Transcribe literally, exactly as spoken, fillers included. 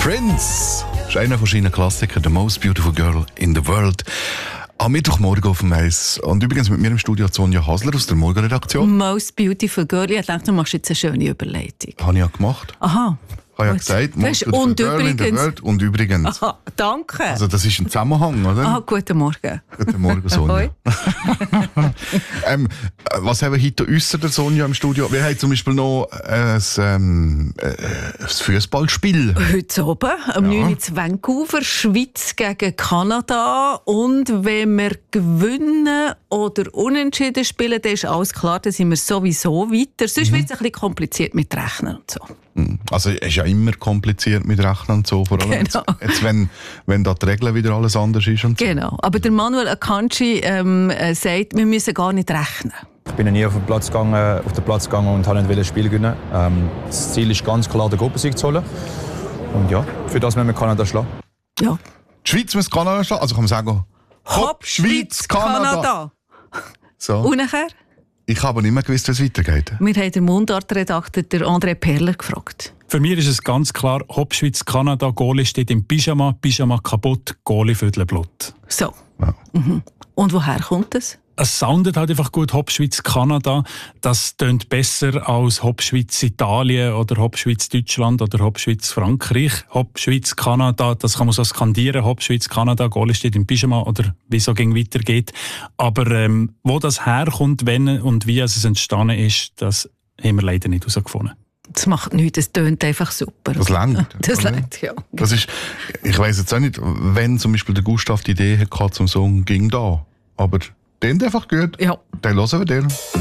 Prince ist einer von seinen Klassikern, The Most Beautiful Girl in the World. Am Mittwochmorgen auf dem Eis. Und übrigens mit mir im Studio Sonja Hasler aus der Morgenredaktion. Most Beautiful Girl. Ich dachte, du machst jetzt eine schöne Überleitung. Habe ich ja gemacht. Aha. Ich habe ja gesagt, Most Beautiful und Girl in the World. Und übrigens. Aha, danke. Also das ist ein Zusammenhang, oder? Ah, guten Morgen. Guten Morgen, Sonja. ähm, was haben wir heute äußer der Sonja im Studio? Wir haben zum Beispiel noch ein, ähm, ein Fußballspiel. Heute oben, am ja. neun Uhr Vancouver, Schweiz gegen Kanada. Und wenn wir gewinnen oder unentschieden spielen, dann ist alles klar, dann sind wir sowieso weiter. Sonst mhm. wird es ein bisschen kompliziert mit Rechnen und so. Also es ist ja immer kompliziert mit Rechnen und so, vor allem genau. jetzt, jetzt wenn, wenn da die Regeln wieder alles anders ist und so. Genau, aber der Manuel Akanji ähm, sagt, wir müssen gar nicht rechnen. Ich bin nie auf den Platz gegangen, auf den Platz gegangen und wollte nicht das Spiel gewinnen. Ähm, das Ziel ist ganz klar, den Gruppensieg zu holen. Und ja, für das müssen wir Kanada schlagen. Ja. Die Schweiz muss Kanada schlagen, also kann man sagen, Hopp, Schweiz, Kanada. Kanada. So. Und nachher? Ich habe nicht mehr gewusst, wie es weitergeht. Wir haben den Mundart-Redakteur André Perler gefragt. Für mich ist es ganz klar, Hopp Schweiz Kanada, Goalie steht im Pyjama, Pyjama kaputt, Goalie Viertelblut. So. Ja. Mhm. Und woher kommt es? Es soundet halt einfach gut, Hopp Schweiz Kanada. Das tönt besser als Hopp Schweiz Italien oder Hopp Schweiz Deutschland oder Hopp Schweiz Frankreich. Hopp Schweiz Kanada, das kann man so skandieren. Hopp Schweiz Kanada, Goalie steht im Pyjama oder wie es so weitergeht. Aber ähm, wo das herkommt, wenn und wie es entstanden ist, das haben wir leider nicht herausgefunden. Das macht nichts, das tönt einfach super. Das langt. Das langt, ja. Das ist, ich weiss jetzt auch nicht, wenn zum Beispiel der Gustav die Idee hatte zum Song «Ging da», aber den einfach gut. Ja. Den hören wir den.